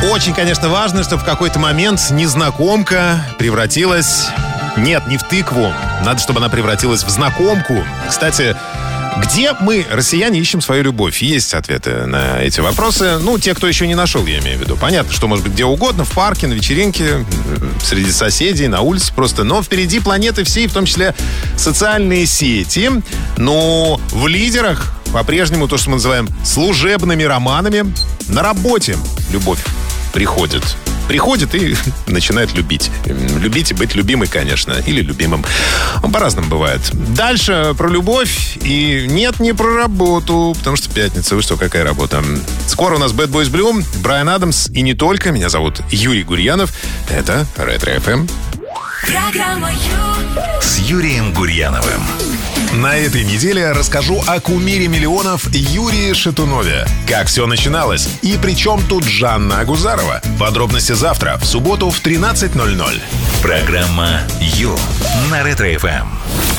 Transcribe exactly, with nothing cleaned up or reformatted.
Очень, конечно, важно, чтобы в какой-то момент незнакомка превратилась... Нет, не в тыкву. Надо, чтобы она превратилась в знакомку. Кстати, где мы, россияне, ищем свою любовь? Есть ответы на эти вопросы. Ну, те, кто еще не нашел, я имею в виду. Понятно, что может быть где угодно. В парке, на вечеринке, среди соседей, на улице просто. Но впереди планеты всей, в том числе социальные сети. Но в лидерах по-прежнему то, что мы называем служебными романами. На работе любовь приходит. Приходит и начинает любить. Любить и быть любимой, конечно. Или любимым. По-разному бывает. Дальше про любовь. И нет, не про работу. Потому что пятница. Вы что, какая работа? Скоро у нас Bad Boys Blue, Брайан Адамс и не только. Меня зовут Юрий Гурьянов. Это Ретро эф эм. Программа Ю с Юрием Гурьяновым. На этой неделе расскажу о кумире миллионов Юрии Шатунове. Как все начиналось и при чем тут Жанна Агузарова. Подробности завтра, в субботу в тринадцать ноль ноль. Программа Ю на Ретро эф эм.